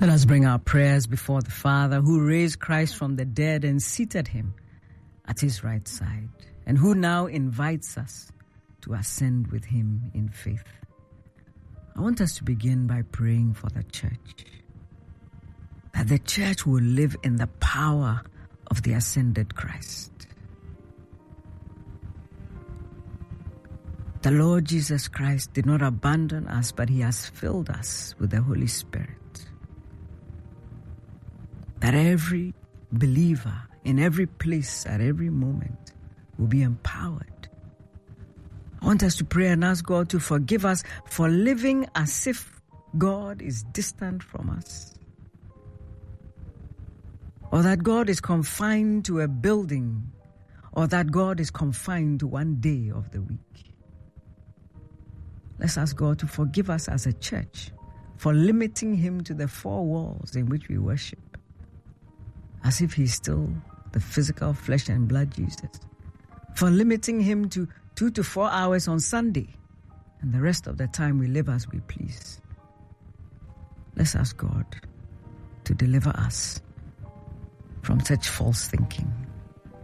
Let us bring our prayers before the Father who raised Christ from the dead and seated him at his right side, and who now invites us to ascend with him in faith. I want us to begin by praying for the church, that the church will live in the power of the ascended Christ. The Lord Jesus Christ did not abandon us, but he has filled us with the Holy Spirit. That every believer in every place at every moment will be empowered. I want us to pray and ask God to forgive us for living as if God is distant from us, or that God is confined to a building, or that God is confined to one day of the week. Let's ask God to forgive us as a church for limiting him to the four walls in which we worship, as if he's still the physical flesh and blood Jesus, for limiting him to 2 to 4 hours on Sunday, and the rest of the time we live as we please. Let's ask God to deliver us from such false thinking.